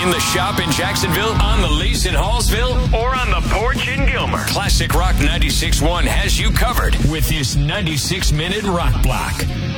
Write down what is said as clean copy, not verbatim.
In the shop in Jacksonville, on the lease in Hallsville, or on the porch in Gilmer, Classic Rock 96.1 has you covered with this 96-minute rock block.